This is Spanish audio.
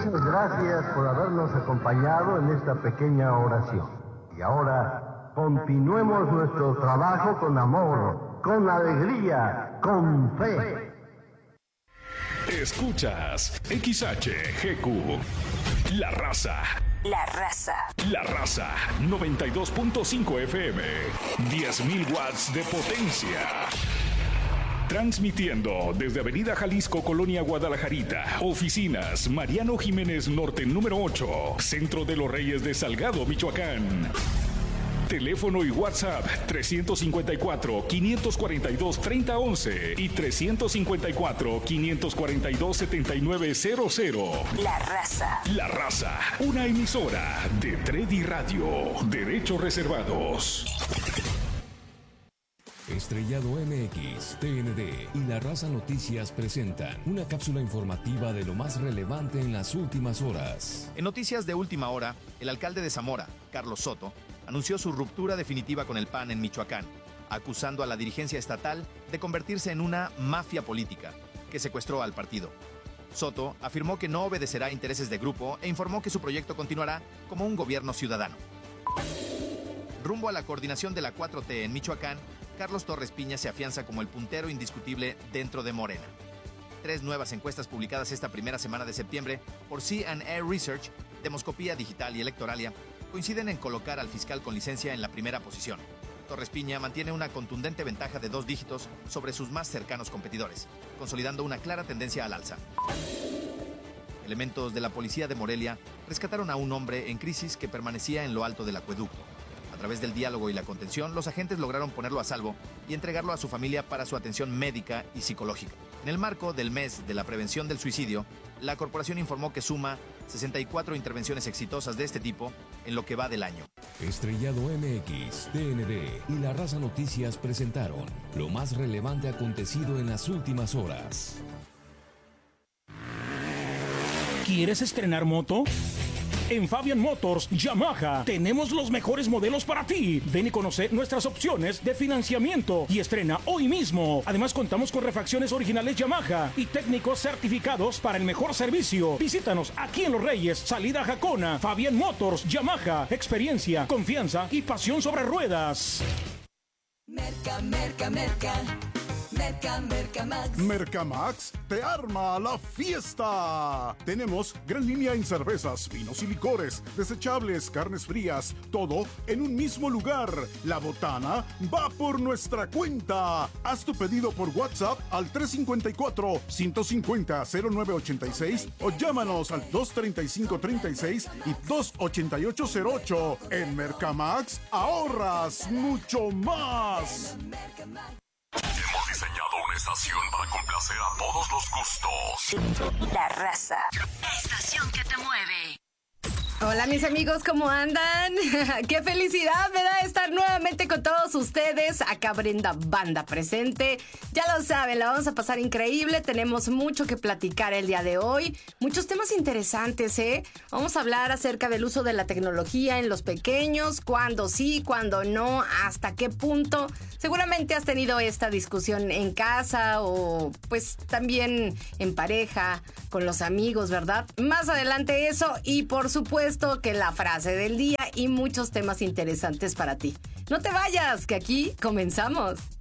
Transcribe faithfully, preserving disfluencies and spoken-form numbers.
Muchas gracias por habernos acompañado en esta pequeña oración. Y ahora, continuemos nuestro trabajo con amor, con alegría, con fe. Escuchas X H G Q, La Raza. La Raza. La Raza, noventa y dos punto cinco F M, diez mil watts de potencia. Transmitiendo desde Avenida Jalisco, Colonia Guadalajarita. Oficinas, Mariano Jiménez Norte, número ocho. Centro de los Reyes de Salgado, Michoacán. Teléfono y WhatsApp tres cinco cuatro, cinco cuatro dos, tres cero uno uno y tres cinco cuatro, cinco cuatro dos, siete nueve cero cero. La Raza. La Raza, una emisora de Tredi Radio. Derechos reservados. Estrellado M X, T N D y La Raza Noticias presentan una cápsula informativa de lo más relevante en las últimas horas. En noticias de última hora, el alcalde de Zamora, Carlos Soto, anunció su ruptura definitiva con el P A N en Michoacán, acusando a la dirigencia estatal de convertirse en una mafia política que secuestró al partido. Soto afirmó que no obedecerá a intereses de grupo e informó que su proyecto continuará como un gobierno ciudadano. Rumbo a la coordinación de la cuatro T en Michoacán, Carlos Torres Piña se afianza como el puntero indiscutible dentro de Morena. Tres nuevas encuestas publicadas esta primera semana de septiembre por C and A Research, Demoscopía Digital y Electoralia, coinciden en colocar al fiscal con licencia en la primera posición. Torres Piña mantiene una contundente ventaja de dos dígitos sobre sus más cercanos competidores, consolidando una clara tendencia al alza. Elementos de la policía de Morelia rescataron a un hombre en crisis que permanecía en lo alto del acueducto. A través del diálogo y la contención, los agentes lograron ponerlo a salvo y entregarlo a su familia para su atención médica y psicológica. En el marco del mes de la prevención del suicidio, la corporación informó que suma sesenta y cuatro intervenciones exitosas de este tipo en lo que va del año. Estrellado M X, T N D y La Raza Noticias presentaron lo más relevante acontecido en las últimas horas. ¿Quieres estrenar moto? En Fabian Motors Yamaha tenemos los mejores modelos para ti. Ven y conoce nuestras opciones de financiamiento y estrena hoy mismo. Además contamos con refacciones originales Yamaha y técnicos certificados para el mejor servicio. Visítanos aquí en Los Reyes, salida Jacona. Fabian Motors Yamaha, experiencia, confianza y pasión sobre ruedas. Merca, merca, merca. Merca, Mercamax. Mercamax te arma la fiesta. Tenemos gran línea en cervezas, vinos y licores, desechables, carnes frías, todo en un mismo lugar. La botana va por nuestra cuenta. Haz tu pedido por WhatsApp al tres cinco cuatro, cinco cinco cero, cero nueve ocho seis o llámanos al dos tres cinco tres seis y dos ocho ocho cero ocho. En Mercamax ahorras mucho más. Hemos diseñado una estación para complacer a todos los gustos. La Raza. La estación que te mueve. Hola mis amigos, ¿cómo andan? ¡Qué felicidad me da estar nuevamente con todos ustedes! Acá Brenda Banda presente. Ya lo saben, la vamos a pasar increíble. Tenemos mucho que platicar el día de hoy. Muchos temas interesantes, ¿eh? Vamos a hablar acerca del uso de la tecnología en los pequeños. Cuándo sí, cuándo no, hasta qué punto. Seguramente has tenido esta discusión en casa o pues también en pareja, con los amigos, ¿verdad? Más adelante eso y por supuesto que la frase del día y muchos temas interesantes para ti. No te vayas, que aquí comenzamos.